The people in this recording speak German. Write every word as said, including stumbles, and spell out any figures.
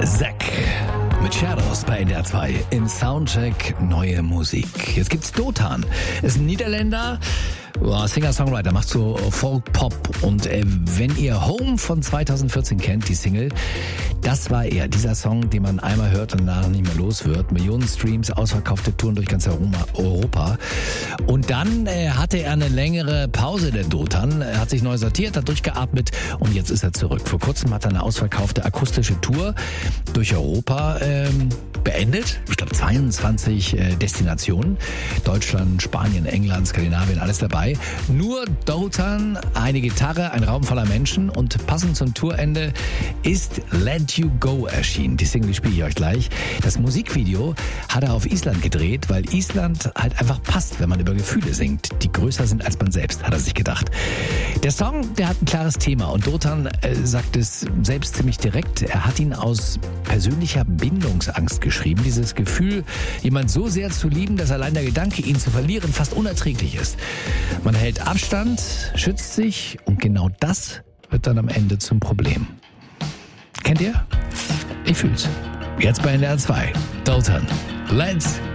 Zack mit Shadows bei N D R zwei im Soundcheck Neue Musik. Jetzt gibt's Dotan. Ist ein Niederländer, Singer-Songwriter, macht so Folk-Pop. Und äh, wenn ihr Home von zweitausendvierzehn kennt, die Single, das war er. Dieser Song, den man einmal hört und danach nicht mehr los wird. Millionen Streams, ausverkaufte Touren durch ganz Europa. Und dann äh, hatte er eine längere Pause, der Dotan. Er hat sich neu sortiert, hat durchgeatmet und jetzt ist er zurück. Vor kurzem hat er eine ausverkaufte akustische Tour durch Europa ähm, beendet. Ich glaube zweiundzwanzig äh, Destinationen. Deutschland, Spanien, England, Skandinavien, alles dabei. Nur Dotan, eine Gitarre, ein Raum voller Menschen und passend zum Tourende ist Let You Go erschienen. Die Single spiele ich euch gleich. Das Musikvideo hat er auf Island gedreht, weil Island halt einfach passt, wenn man über Gefühle singt, die größer sind als man selbst, hat er sich gedacht. Der Song, der hat ein klares Thema und Dotan äh, sagt es selbst ziemlich direkt. Er hat ihn aus persönlicher Bindungsangst geschrieben. Dieses Gefühl, jemand so sehr zu lieben, dass allein der Gedanke, ihn zu verlieren, fast unerträglich ist. Man hält Abstand, schützt sich und genau das wird dann am Ende zum Problem. Kennt ihr? Ich fühl's. Jetzt bei N D R zwei. Dotan. Let's